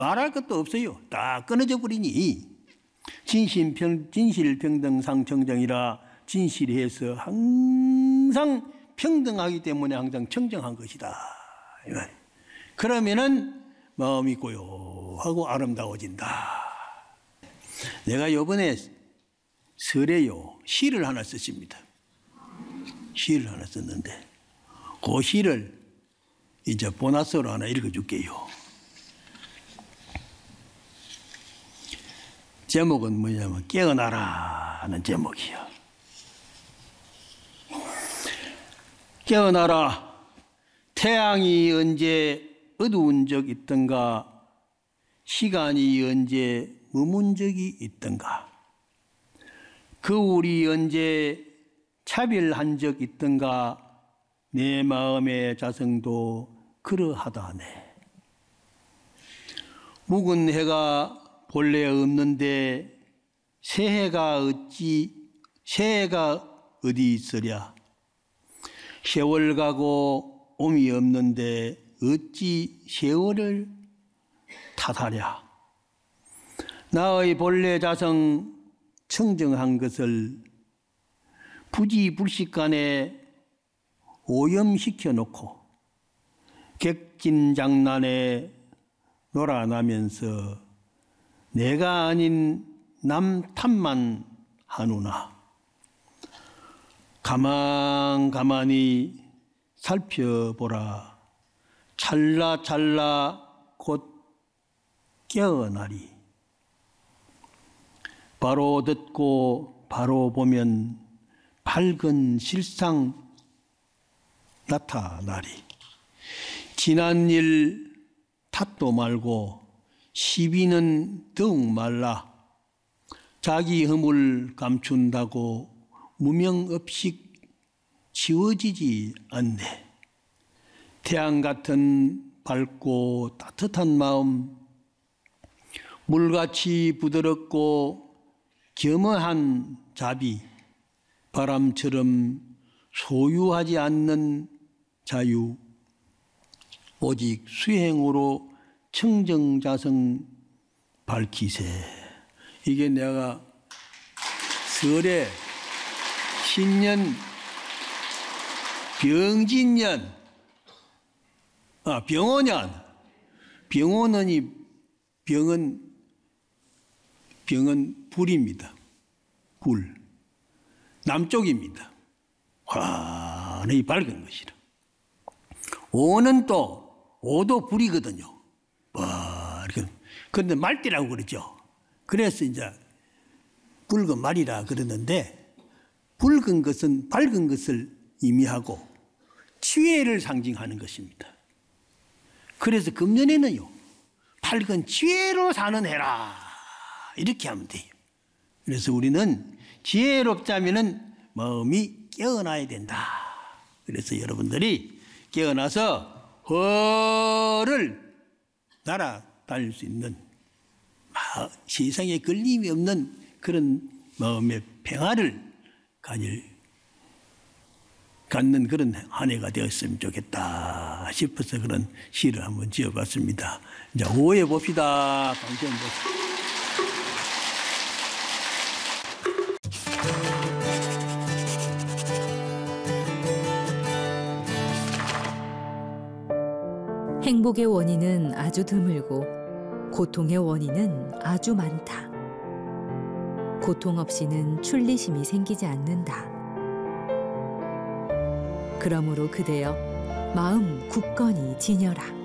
말할 것도 없어요. 다 끊어져 버리니. 진실평등상청정이라 진실해서 항상 평등하기 때문에 항상 청정한 것이다. 그러면은 마음이 고요하고 아름다워진다. 내가 이번에 설에요 시를 하나 썼습니다. 시를 하나 썼는데 그 시를 이제 보너스로 하나 읽어줄게요. 제목은 뭐냐면 깨어나라 하는 제목이야. 깨어나라. 태양이 언제 어두운 적 있던가, 시간이 언제 머문 적이 있던가, 거울이 언제 차별한 적 있던가, 내 마음의 자성도 그러하다네. 묵은 해가 본래 없는데 새해가 어디 있으랴. 세월 가고 옴이 없는데 어찌 세월을 탓하랴. 나의 본래 자성 청정한 것을 부지불식간에 오염시켜 놓고 객진장난에 놀아나면서 내가 아닌 남 탓만 하누나. 가만히 살펴보라. 찰나찰나 곧 깨어나리. 바로 듣고 바로 보면 밝은 실상 나타나리. 지난 일 탓도 말고 시비는 더욱 말라. 자기 허물 감춘다고 무명업식 지워지지 않네. 태양 같은 밝고 따뜻한 마음, 물같이 부드럽고 겸허한 자비, 바람처럼 소유하지 않는 자유, 오직 수행으로 청정자성 밝히세. 이게 내가 설에 신년 병진년 병오년, 병오년이 병은 불입니다. 불. 남쪽입니다. 환히 밝은 것이라. 오는 또 오도 불이거든요. 그런데 말띠라고 그러죠. 그래서 이제 붉은 말이라 그러는데, 붉은 것은 밝은 것을 의미하고 지혜를 상징하는 것입니다. 그래서 금년에는요, 밝은 지혜로 사는 해라, 이렇게 하면 돼요. 그래서 우리는 지혜롭자면은 마음이 깨어나야 된다. 그래서 여러분들이 깨어나서 허를 날아다닐 수 있는, 세상에 걸림이 없는 그런 마음의 평화를 갖는 그런 한 해가 되었으면 좋겠다 싶어서 그런 시를 한번 지어봤습니다. 이제 5회 봅시다. 강점 보세요. 행복의 원인은 아주 드물고 고통의 원인은 아주 많다. 고통 없이는 출리심이 생기지 않는다. 그러므로 그대여 마음 굳건히 지녀라.